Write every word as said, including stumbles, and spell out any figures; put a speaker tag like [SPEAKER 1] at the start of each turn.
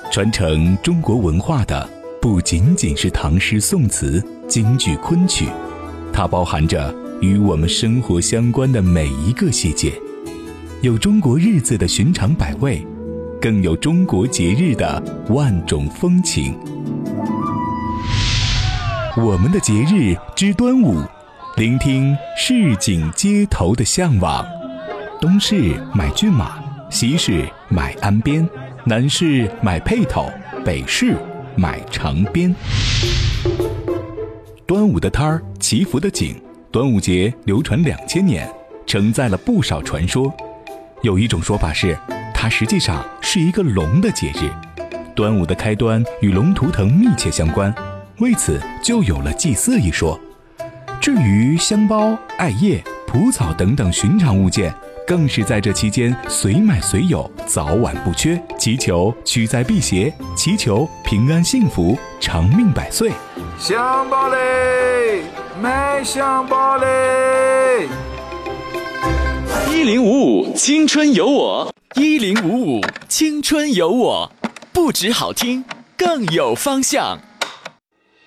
[SPEAKER 1] 传承中国文化的不仅仅是唐诗宋词、京剧昆曲，它包含着与我们生活相关的每一个细节，有中国日子的寻常百味，更有中国节日的万种风情。我们的节日之端午，聆听市井街头的向往。东市买骏马，西市买鞍鞭，南市买辔头，北市买长鞭。端午的摊儿，祈福的景，端午节流传两千年，承载了不少传说。有一种说法是，它实际上是一个龙的节日。端午的开端与龙图腾密切相关，为此就有了祭祀一说。至于香包、艾叶、蒲草等等寻常物件，更是在这期间随买随有，早晚不缺，祈求驱灾辟邪，祈求平安幸福，长命百岁。
[SPEAKER 2] 香包嘞，买香包嘞！
[SPEAKER 3] 一零五五青春有我，一零五五青春有我，不止好听，更有方向。